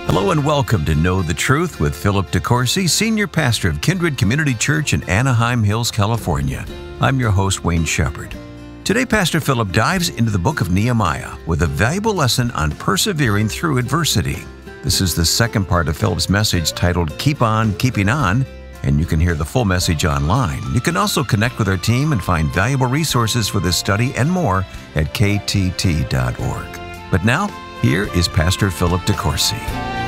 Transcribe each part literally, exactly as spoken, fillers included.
Hello and welcome to Know the Truth with Philip DeCourcy, Senior Pastor of Kindred Community Church in Anaheim Hills, California. I'm your host, Wayne Shepherd. Today, Pastor Philip dives into the book of Nehemiah with a valuable lesson on persevering through adversity. This is the second part of Philip's message titled Keep On Keeping On, and you can hear the full message online. You can also connect with our team and find valuable resources for this study and more at k t t dot org. But now, here is Pastor Philip DeCourcy.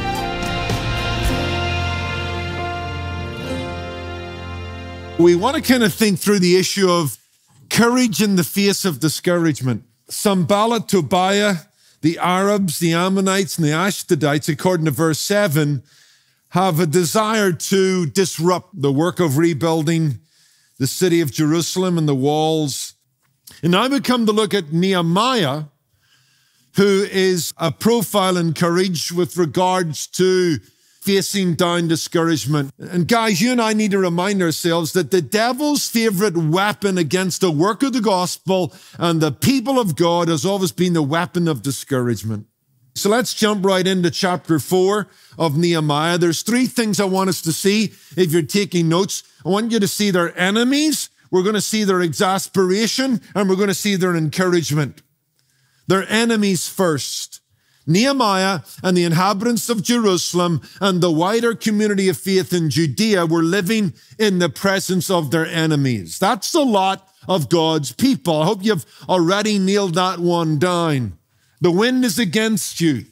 We want to kind of think through the issue of courage in the face of discouragement. Sanballat, Tobiah, the Arabs, the Ammonites, and the Ashdodites, according to verse seven, have a desire to disrupt the work of rebuilding the city of Jerusalem and the walls. And now we come to look at Nehemiah, who is a profile in courage with regards to facing down discouragement. And guys, you and I need to remind ourselves that the devil's favorite weapon against the work of the gospel and the people of God has always been the weapon of discouragement. So let's jump right into chapter four of Nehemiah. There's three things I want us to see if you're taking notes. I want you to see their enemies, we're going to see their exasperation, and we're going to see their encouragement. Their enemies first. Nehemiah and the inhabitants of Jerusalem and the wider community of faith in Judea were living in the presence of their enemies. That's the lot of God's people. I hope you've already nailed that one down. The wind is against you.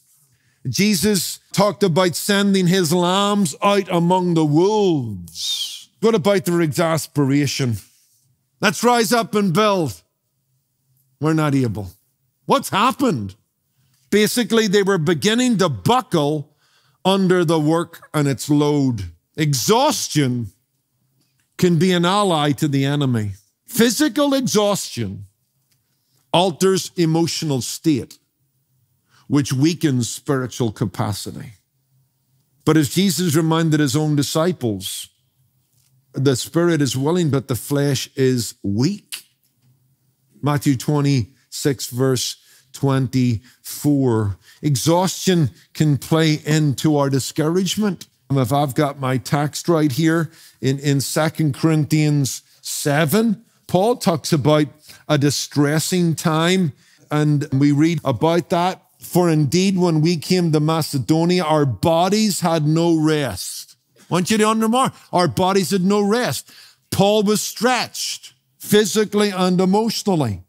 Jesus talked about sending his lambs out among the wolves. What about their exasperation? Let's rise up and build. We're not able. What's happened? Basically, they were beginning to buckle under the work and its load. Exhaustion can be an ally to the enemy. Physical exhaustion alters emotional state, which weakens spiritual capacity. But as Jesus reminded his own disciples, the spirit is willing, but the flesh is weak. Matthew twenty-six, verse twenty-four. Exhaustion can play into our discouragement. If I've got my text right here in, in Second Corinthians seven, Paul talks about a distressing time, and we read about that. For indeed, when we came to Macedonia, our bodies had no rest. I want you to understand, our bodies had no rest. Paul was stretched physically and emotionally.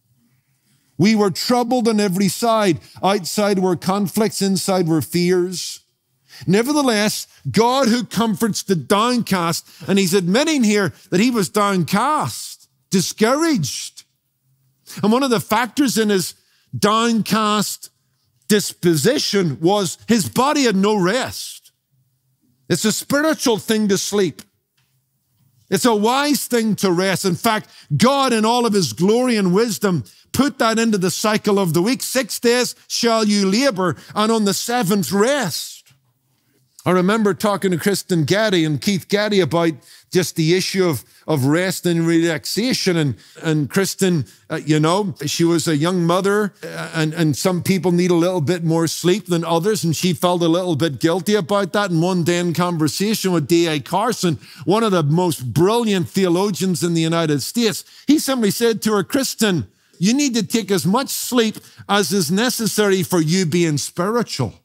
We were troubled on every side. Outside were conflicts, inside were fears. Nevertheless, God who comforts the downcast, and he's admitting here that he was downcast, discouraged. And one of the factors in his downcast disposition was his body had no rest. It's a spiritual thing to sleep. It's a wise thing to rest. In fact, God in all of his glory and wisdom put that into the cycle of the week. Six days shall you labor, and on the seventh rest. I remember talking to Kristen Getty and Keith Getty about just the issue of, of rest and relaxation. And, and Kristen, uh, you know, she was a young mother, uh, and, and some people need a little bit more sleep than others, and she felt a little bit guilty about that. In one day in conversation with D A Carson, one of the most brilliant theologians in the United States, he simply said to her, Kristen, you need to take as much sleep as is necessary for you being spiritual.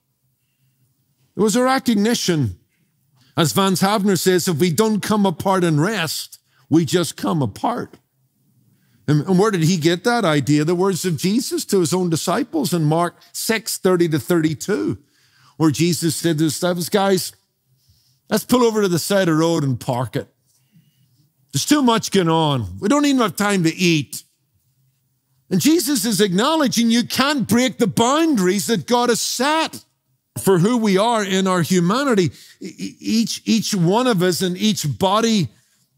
It was a recognition. As Vance Havner says, if we don't come apart and rest, we just come apart. And, and where did he get that idea? The words of Jesus to his own disciples in Mark six, thirty to thirty-two, where Jesus said to his disciples, guys, let's pull over to the side of the road and park it. There's too much going on. We don't even have time to eat. And Jesus is acknowledging you can't break the boundaries that God has set for who we are in our humanity. Each, each one of us and each body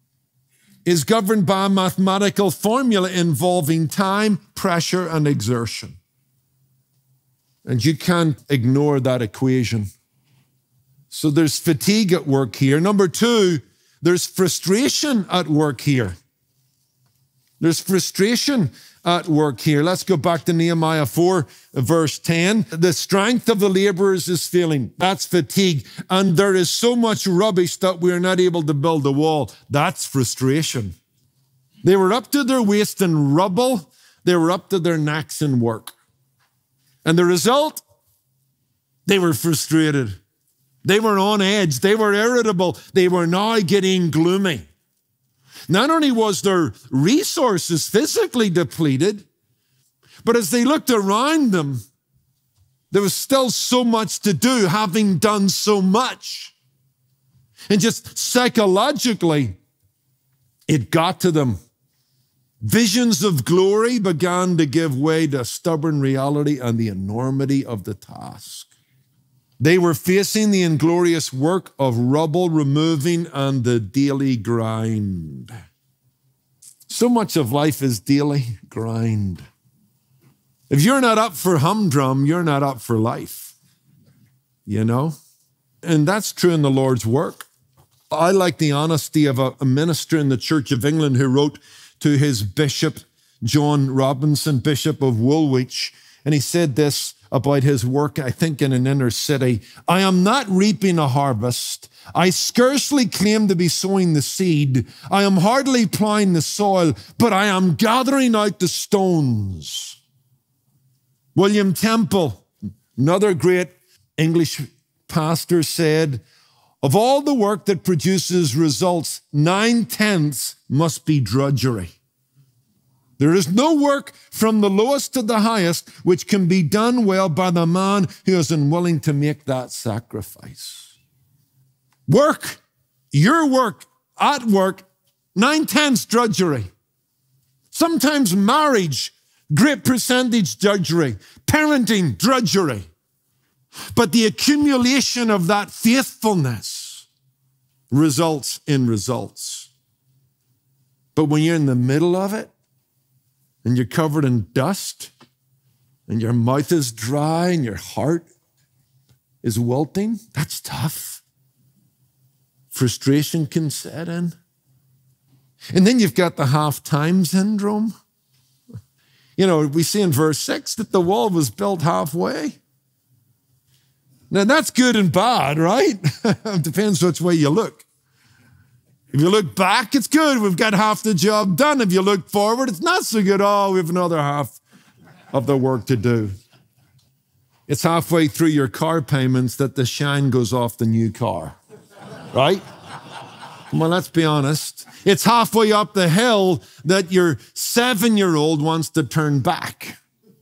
is governed by a mathematical formula involving time, pressure, and exertion. And you can't ignore that equation. So there's fatigue at work here. Number two, there's frustration at work here. There's frustration at work here. Let's go back to Nehemiah four, verse ten. The strength of the laborers is failing. That's fatigue. And there is so much rubbish that we are not able to build a wall. That's frustration. They were up to their waist in rubble. They were up to their necks in work. And the result, they were frustrated. They were on edge. They were irritable. They were now getting gloomy. Not only was their resources physically depleted, but as they looked around them, there was still so much to do, having done so much. And just psychologically, it got to them. Visions of glory began to give way to stubborn reality and the enormity of the task. They were facing the inglorious work of rubble removing and the daily grind. So much of life is daily grind. If you're not up for humdrum, you're not up for life, you know? And that's true in the Lord's work. I like the honesty of a, a minister in the Church of England who wrote to his bishop, John Robinson, Bishop of Woolwich, and he said this about his work, I think, in an inner city. I am not reaping a harvest. I scarcely claim to be sowing the seed. I am hardly plowing the soil, but I am gathering out the stones. William Temple, another great English pastor, said, of all the work that produces results, nine-tenths must be drudgery. There is no work from the lowest to the highest which can be done well by the man who is unwilling to make that sacrifice. Work, your work, at work, nine-tenths drudgery. Sometimes marriage, great percentage drudgery. Parenting, drudgery. But the accumulation of that faithfulness results in results. But when you're in the middle of it, and you're covered in dust, and your mouth is dry, and your heart is wilting, that's tough. Frustration can set in. And then you've got the half-time syndrome. You know, we see in verse six that the wall was built halfway. Now, that's good and bad, right? It depends which way you look. If you look back, it's good. We've got half the job done. If you look forward, it's not so good. Oh, we have another half of the work to do. It's halfway through your car payments that the shine goes off the new car, right? Well, let's be honest. It's halfway up the hill that your seven-year-old wants to turn back.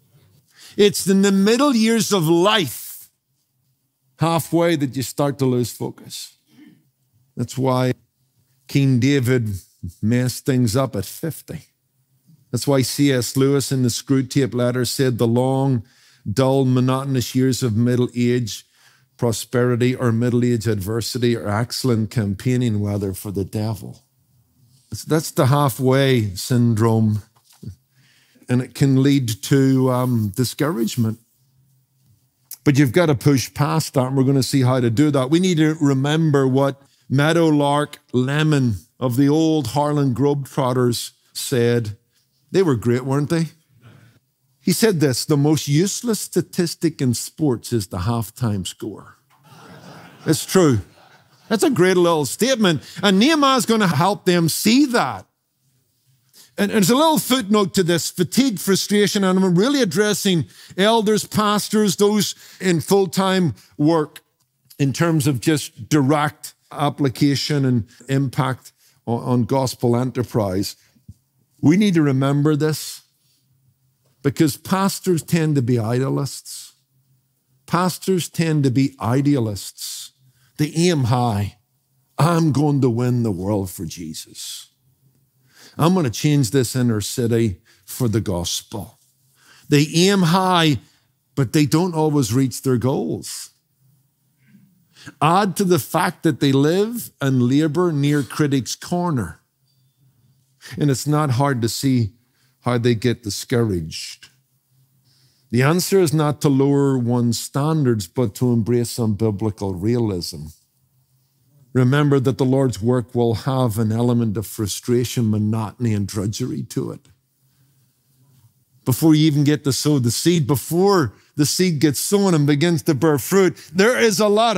It's in the middle years of life, halfway, that you start to lose focus. That's why King David messed things up at fifty. That's why C S Lewis in the Screwtape Letter said the long, dull, monotonous years of middle age prosperity or middle age adversity are excellent campaigning weather for the devil. That's the halfway syndrome, and it can lead to um, discouragement. But you've got to push past that, and we're going to see how to do that. We need to remember what Meadowlark Lemon of the old Harlan Globetrotters said. They were great, weren't they? He said this, the most useless statistic in sports is the halftime score. It's true. That's a great little statement. And Nehemiah's going to help them see that. And there's a little footnote to this, fatigue, frustration, and I'm really addressing elders, pastors, those in full-time work in terms of just direct application and impact on, on gospel enterprise. We need to remember this because pastors tend to be idealists. Pastors tend to be idealists. They aim high. I'm going to win the world for Jesus. I'm going to change this inner city for the gospel. They aim high, but they don't always reach their goals. Add to the fact that they live and labor near critics' corner. And it's not hard to see how they get discouraged. The answer is not to lower one's standards, but to embrace some biblical realism. remember that the Lord's work will have an element of frustration, monotony, and drudgery to it. Before you even get to sow the seed, before the seed gets sown and begins to bear fruit, there is a lot